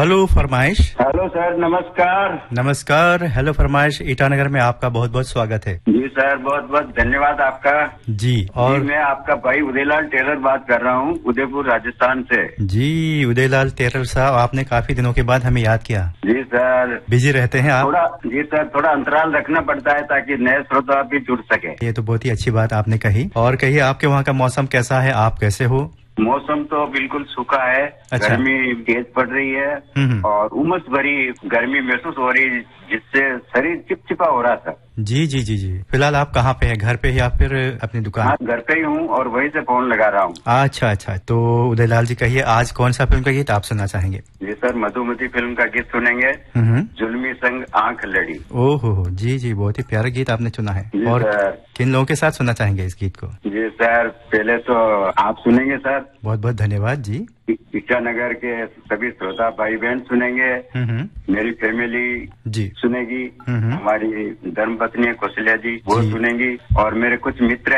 Hello फरमाइश। Hello sir, नमस्कार। नमस्कार। हेलो फरमाइश ईटानगर में आपका बहुत बहुत स्वागत है। जी सर, बहुत बहुत धन्यवाद आपका। जी। और जी, मैं आपका भाई उदयलाल टेलर बात कर रहा हूँ, उदयपुर राजस्थान से। जी उदयलाल टेलर साहब, आपने काफी दिनों के बाद हमें याद किया। जी सर। बिजी रहते हैं आप? जी सर, थोड़ा अंतराल रखना पड़ता है ताकि नए श्रोता भी जुड़ सके। ये तो बहुत ही अच्छी बात आपने कही। और कहिए, आपके वहाँ का मौसम कैसा है? आप कैसे हो? मौसम तो बिल्कुल सूखा है। अच्छा। गर्मी तेज पड़ रही है और उमस भरी गर्मी महसूस हो रही, जिससे शरीर चिपचिपा हो रहा था। जी जी जी जी। फिलहाल आप कहाँ पे हैं? घर पे या फिर अपनी दुकान? हाँ, घर पे ही हूँ और वहीं से फोन लगा रहा हूँ। अच्छा अच्छा। तो उदयलाल जी कहिए, आज कौन सा फिल्म का गीत आप सुनना चाहेंगे? जी सर, मधुमती फिल्म का गीत सुनेंगे, जुल्मी संग आंख लड़ी। ओहो जी जी, बहुत ही प्यारा गीत आपने चुना है। जी और सर। किन लोगों के साथ सुनना चाहेंगे इस गीत को? जी सर, पहले तो आप सुनेंगे सर। बहुत बहुत धन्यवाद जी। ईटानगर के सभी श्रोता भाई बहन सुनेंगे। मेरी फैमिली जी सुनेगी। हमारी धर्मपत्नी कौशल्या जी वो सुनेंगी और मेरे कुछ मित्र